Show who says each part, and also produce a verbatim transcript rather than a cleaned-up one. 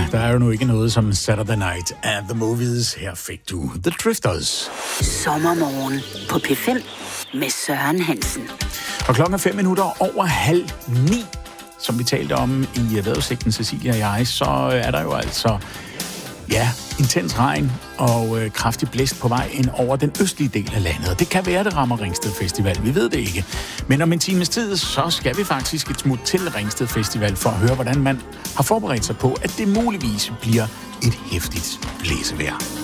Speaker 1: der er jo nu ikke noget som Saturday Night at the Movies. Her fik du The Drifters.
Speaker 2: Sommermorgen på P fem med Søren Hansen.
Speaker 1: Og klokken er fem minutter over halv ni, som vi talte om i vejrudsigten, Cecilia og jeg, så er der jo altså, ja, intens regn og øh, kraftig blæst på vej ind over den østlige del af landet. Og det kan være, det rammer Ringsted Festival. Vi ved det ikke. Men om en times tid, så skal vi faktisk et smut til Ringsted Festival for at høre, hvordan man har forberedt sig på, at det muligvis bliver et heftigt blæsevejr.